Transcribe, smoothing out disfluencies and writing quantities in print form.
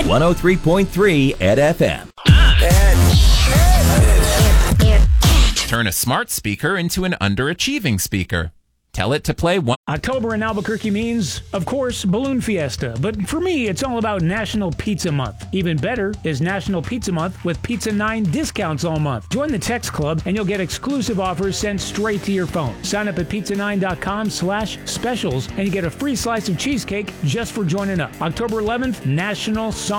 103.3 at FM. Turn a smart speaker into an underachieving speaker. Tell it to play one. October in Albuquerque means, of course, Balloon Fiesta. But for me, it's all about National Pizza Month. Even better is National Pizza Month with Pizza 9 discounts all month. Join the text club and you'll get exclusive offers sent straight to your phone. Sign up at pizza9.com/specials and you get a free slice of cheesecake just for joining up. October 11th, National Song